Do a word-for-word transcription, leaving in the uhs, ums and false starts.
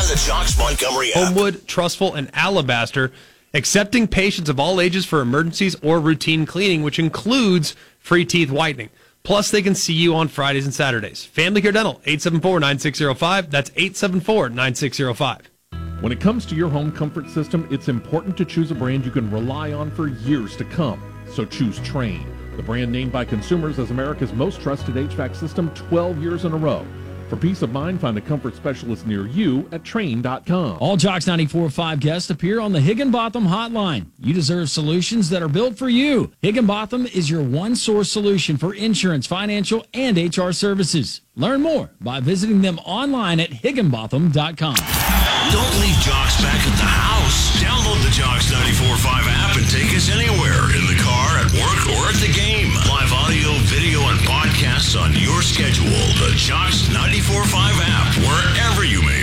the Jocks Montgomery app. Homewood, Trustful, and Alabaster, accepting patients of all ages for emergencies or routine cleaning, which includes free teeth whitening. Plus, they can see you on Fridays and Saturdays. Family Care Dental, eight seven four, nine six zero five. That's eight seven four, nine six zero five. When it comes to your home comfort system, it's important to choose a brand you can rely on for years to come. So choose Trane, the brand named by consumers as America's most trusted H V A C system twelve years in a row. For peace of mind, find a comfort specialist near you at Trane dot com. All Jocks ninety-four point five guests appear on the Higginbotham Hotline. You deserve solutions that are built for you. Higginbotham is your one-source solution for insurance, financial, and H R services. Learn more by visiting them online at Higginbotham dot com. Don't leave Jocks back at the house. Download the Jocks ninety-four point five app and take us anywhere. In the car, at work, or at the game. Live audio, video, and podcasts on your schedule. The Jocks ninety-four point five app, wherever you may